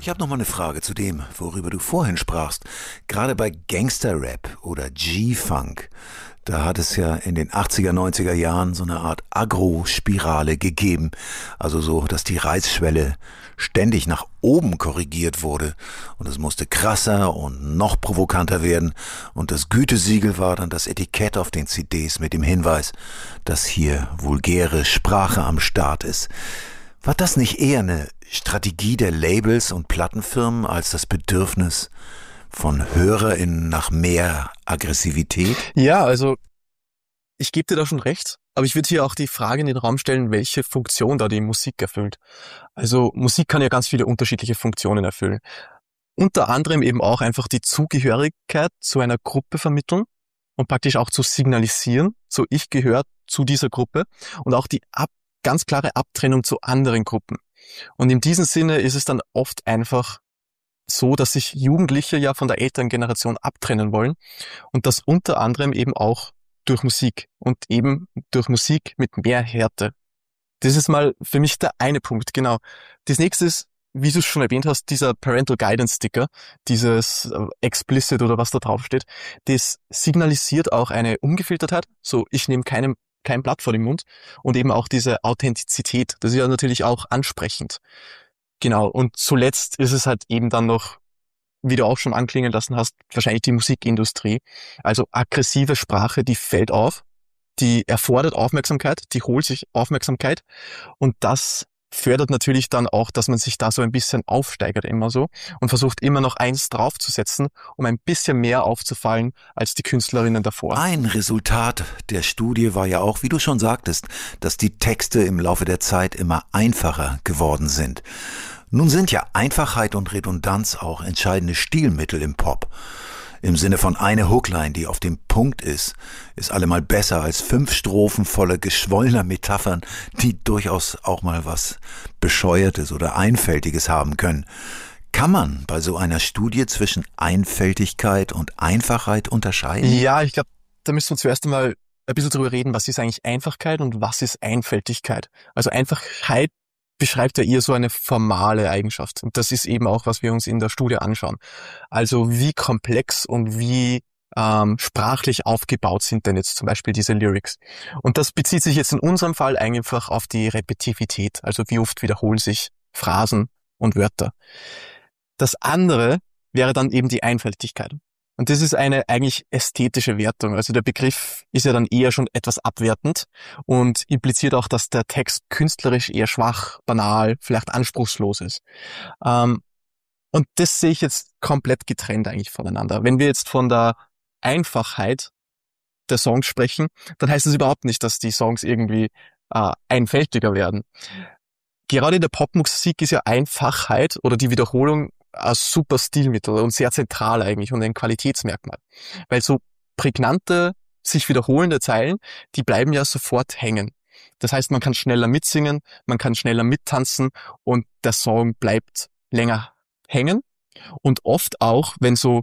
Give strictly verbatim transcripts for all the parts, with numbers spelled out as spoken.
Ich habe noch mal eine Frage zu dem, worüber du vorhin sprachst. Gerade bei Gangster-Rap oder G-Funk, da hat es ja in den achtziger, neunziger Jahren so eine Art Agro-Spirale gegeben. Also so, dass die Reizschwelle ständig nach oben korrigiert wurde. Und es musste krasser und noch provokanter werden. Und das Gütesiegel war dann das Etikett auf den C Ds mit dem Hinweis, dass hier vulgäre Sprache am Start ist. War das nicht eher eine Strategie der Labels und Plattenfirmen als das Bedürfnis von HörerInnen nach mehr Aggressivität? Ja, also ich gebe dir da schon recht, aber ich würde hier auch die Frage in den Raum stellen, welche Funktion da die Musik erfüllt. Also Musik kann ja ganz viele unterschiedliche Funktionen erfüllen. Unter anderem eben auch einfach die Zugehörigkeit zu einer Gruppe vermitteln und praktisch auch zu signalisieren, so ich gehöre zu dieser Gruppe, und auch die ab, ganz klare Abtrennung zu anderen Gruppen. Und in diesem Sinne ist es dann oft einfach so, dass sich Jugendliche ja von der älteren Generation abtrennen wollen und das unter anderem eben auch durch Musik und eben durch Musik mit mehr Härte. Das ist mal für mich der eine Punkt, genau. Das nächste ist, wie du es schon erwähnt hast, dieser Parental Guidance Sticker, dieses äh, Explicit oder was da drauf steht, das signalisiert auch eine Ungefiltertheit, so ich nehme keinem kein Blatt vor den Mund, und eben auch diese Authentizität, das ist ja natürlich auch ansprechend. Genau, und zuletzt ist es halt eben dann noch, wie du auch schon anklingen lassen hast, wahrscheinlich die Musikindustrie. Also aggressive Sprache, die fällt auf, die erfordert Aufmerksamkeit, die holt sich Aufmerksamkeit, und das fördert natürlich dann auch, dass man sich da so ein bisschen aufsteigert immer so und versucht immer noch eins draufzusetzen, um ein bisschen mehr aufzufallen als die Künstlerinnen davor. Ein Resultat der Studie war ja auch, wie du schon sagtest, dass die Texte im Laufe der Zeit immer einfacher geworden sind. Nun sind ja Einfachheit und Redundanz auch entscheidende Stilmittel im Pop. Im Sinne von eine Hookline, die auf dem Punkt ist, ist allemal besser als fünf Strophen voller geschwollener Metaphern, die durchaus auch mal was Bescheuertes oder Einfältiges haben können. Kann man bei so einer Studie zwischen Einfältigkeit und Einfachheit unterscheiden? Ja, ich glaube, da müssen wir zuerst einmal ein bisschen drüber reden, was ist eigentlich Einfachkeit und was ist Einfältigkeit. Also Einfachheit beschreibt ja eher so eine formale Eigenschaft. Und das ist eben auch, was wir uns in der Studie anschauen. Also wie komplex und wie ähm, sprachlich aufgebaut sind denn jetzt zum Beispiel diese Lyrics. Und das bezieht sich jetzt in unserem Fall einfach auf die Repetitivität. Also wie oft wiederholen sich Phrasen und Wörter. Das andere wäre dann eben die Einfältigkeit. Und das ist eine eigentlich ästhetische Wertung. Also der Begriff ist ja dann eher schon etwas abwertend und impliziert auch, dass der Text künstlerisch eher schwach, banal, vielleicht anspruchslos ist. Ähm, und das sehe ich jetzt komplett getrennt eigentlich voneinander. Wenn wir jetzt von der Einfachheit der Songs sprechen, dann heißt das überhaupt nicht, dass die Songs irgendwie äh, einfältiger werden. Gerade in der Popmusik ist ja Einfachheit oder die Wiederholung ein super Stilmittel und sehr zentral eigentlich und ein Qualitätsmerkmal. Weil so prägnante, sich wiederholende Zeilen, die bleiben ja sofort hängen. Das heißt, man kann schneller mitsingen, man kann schneller mittanzen und der Song bleibt länger hängen. Und oft auch, wenn so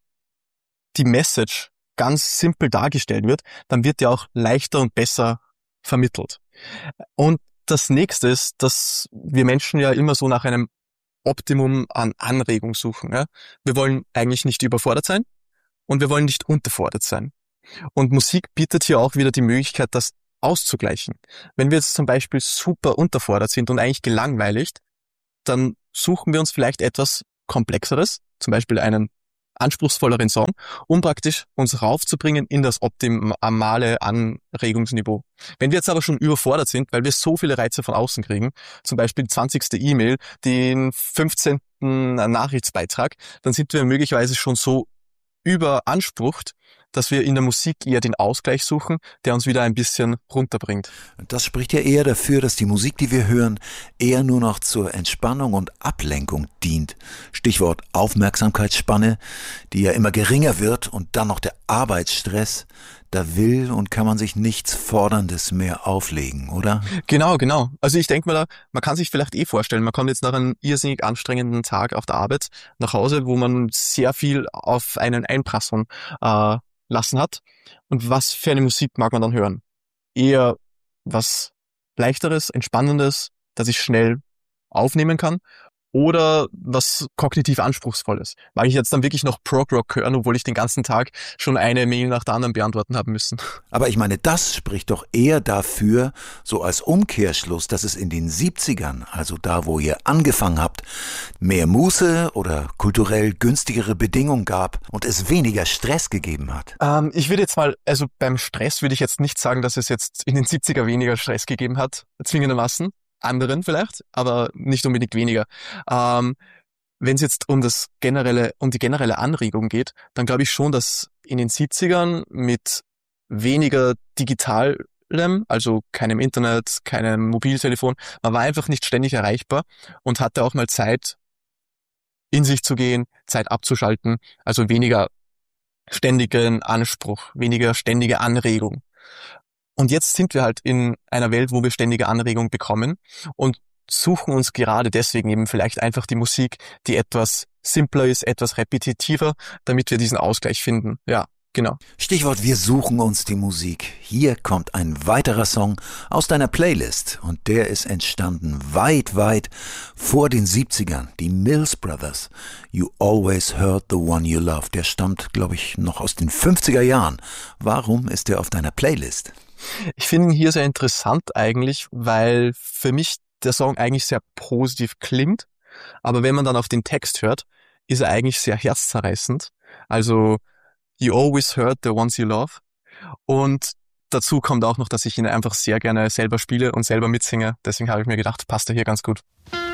die Message ganz simpel dargestellt wird, dann wird die auch leichter und besser vermittelt. Und das nächste ist, dass wir Menschen ja immer so nach einem Optimum an Anregung suchen. Ja? Wir wollen eigentlich nicht überfordert sein und wir wollen nicht unterfordert sein. Und Musik bietet hier auch wieder die Möglichkeit, das auszugleichen. Wenn wir jetzt zum Beispiel super unterfordert sind und eigentlich gelangweiligt, dann suchen wir uns vielleicht etwas Komplexeres, zum Beispiel einen anspruchsvolleren Song, um praktisch uns raufzubringen in das optimale Anregungsniveau. Wenn wir jetzt aber schon überfordert sind, weil wir so viele Reize von außen kriegen, zum Beispiel die zwanzigste E-Mail, den fünfzehnten Nachrichtsbeitrag, dann sind wir möglicherweise schon so überansprucht, dass wir in der Musik eher den Ausgleich suchen, der uns wieder ein bisschen runterbringt. Das spricht ja eher dafür, dass die Musik, die wir hören, eher nur noch zur Entspannung und Ablenkung dient. Stichwort Aufmerksamkeitsspanne, die ja immer geringer wird, und dann noch der Arbeitsstress. Da will und kann man sich nichts Forderndes mehr auflegen, oder? Genau, genau. Also ich denke mal, da, man kann sich vielleicht eh vorstellen, man kommt jetzt nach einem irrsinnig anstrengenden Tag auf der Arbeit nach Hause, wo man sehr viel auf einen einprasseln äh, lassen hat. Und was für eine Musik mag man dann hören? Eher was Leichteres, Entspannendes, das ich schnell aufnehmen kann? oder was kognitiv Anspruchsvolles. Mag ich jetzt dann wirklich noch Prog-Rock hören, obwohl ich den ganzen Tag schon eine Mail nach der anderen beantworten haben müssen? Aber ich meine, das spricht doch eher dafür, so als Umkehrschluss, dass es in den siebzigern, also da, wo ihr angefangen habt, mehr Muße oder kulturell günstigere Bedingungen gab und es weniger Stress gegeben hat. Ähm, ich würde jetzt mal, also beim Stress würde ich jetzt nicht sagen, dass es jetzt in den siebziger weniger Stress gegeben hat, zwingendermaßen. Anderen vielleicht, aber nicht unbedingt weniger. Ähm, wenn es jetzt um das generelle, um die generelle Anregung geht, dann glaube ich schon, dass in den siebzigern mit weniger Digitalem, also keinem Internet, keinem Mobiltelefon, man war einfach nicht ständig erreichbar und hatte auch mal Zeit, in sich zu gehen, Zeit abzuschalten, also weniger ständigen Anspruch, weniger ständige Anregung. Und jetzt sind wir halt in einer Welt, wo wir ständige Anregung bekommen und suchen uns gerade deswegen eben vielleicht einfach die Musik, die etwas simpler ist, etwas repetitiver, damit wir diesen Ausgleich finden. Ja, genau. Stichwort, wir suchen uns die Musik. Hier kommt ein weiterer Song aus deiner Playlist und der ist entstanden weit, weit vor den siebzigern. Die Mills Brothers. You Always Heard the One You Love. Der stammt, glaube ich, noch aus den fünfziger Jahren. Warum ist der auf deiner Playlist? Ich finde ihn hier sehr interessant eigentlich, weil für mich der Song eigentlich sehr positiv klingt, aber wenn man dann auf den Text hört, ist er eigentlich sehr herzzerreißend. Also, you always heard the ones you love. Und dazu kommt auch noch, dass ich ihn einfach sehr gerne selber spiele und selber mitsinge. Deswegen habe ich mir gedacht, passt er hier ganz gut.